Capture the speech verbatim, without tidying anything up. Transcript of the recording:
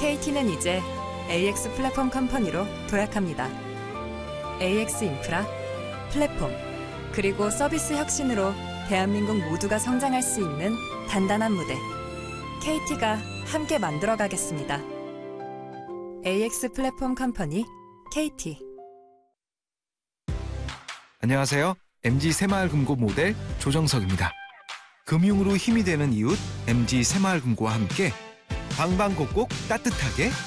케이티는 이제 에이엑스 플랫폼 컴퍼니로 도약합니다. 에이엑스 인프라, 플랫폼, 그리고 서비스 혁신으로 대한민국 모두가 성장할 수 있는 단단한 무대. 케이티가 함께 만들어가겠습니다. 에이엑스 플랫폼 컴퍼니 케이티. 안녕하세요. 엠지 새마을금고 모델 조정석입니다. 금융으로 힘이 되는 이웃 엠지 새마을금고와 함께 방방곡곡 따뜻하게